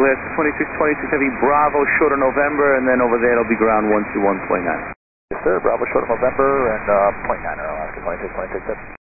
Alaska 2626 Heavy Bravo, short of November, and then over there it'll be ground 121.9. Yes, sir. Bravo, short of November, and .9 Alaska 2626.